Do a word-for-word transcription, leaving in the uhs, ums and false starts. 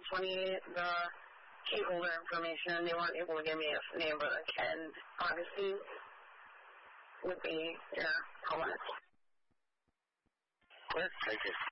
twenty, the key holder information. They weren't able to give me a name, but Ken Augustine would be, yeah, how much? Clear, thank you.